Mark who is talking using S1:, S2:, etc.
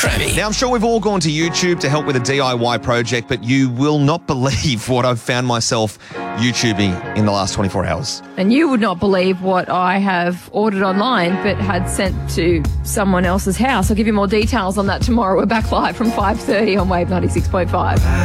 S1: Now, I'm sure we've all gone to YouTube to help with a DIY project, but you will not believe what I've found myself YouTubing in the last 24 hours.
S2: And you would not believe what I have ordered online but had sent to someone else's house. I'll give you more details on that tomorrow. We're back live from 5:30 on Wave 96.5.